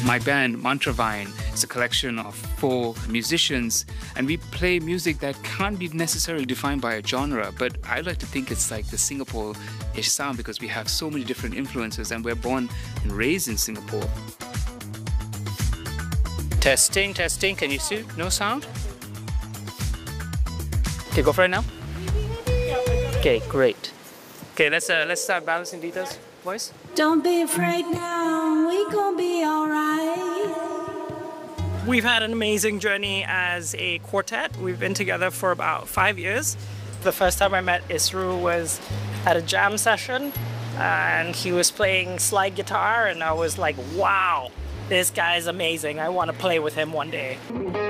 My band, Mantravine, is a collection of 4 musicians, and we play music that can't be necessarily defined by a genre, but I like to think it's like the Singapore-ish sound because we have so many different influences and we're born and raised in Singapore. Testing, testing, can you see? No sound? Okay, go for it now. Okay, great. Okay, let's start balancing details, boys. Don't be afraid now, we gon' be alright. We've had an amazing journey as a quartet. We've been together for about 5 years. The first time I met Isru was at a jam session, and he was playing slide guitar, and I was like, wow, this guy's amazing. I want to play with him one day.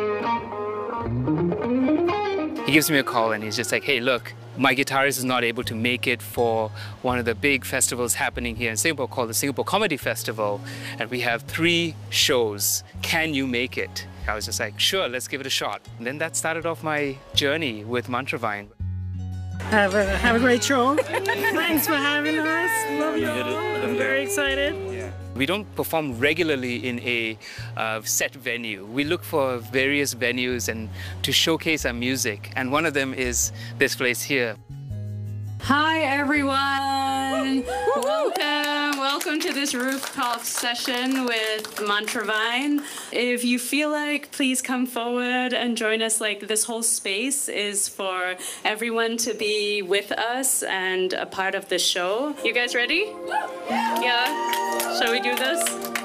He gives me a call and he's just like, hey, look, my guitarist is not able to make it for one of the big festivals happening here in Singapore called the Singapore Comedy Festival, and we have 3 shows. Can you make it? I was just like, sure, let's give it a shot. And then that started off my journey with Mantravine. Have a great show. Thanks for having us. Love you all. I'm very excited. We don't perform regularly in a set venue. We look for various venues and to showcase our music, and one of them is this place here. Hi everyone! Welcome to this rooftop session with Mantravine. If you feel like, please come forward and join us. Like, this whole space is for everyone to be with us and a part of the show. You guys ready? Yeah? Shall we do this?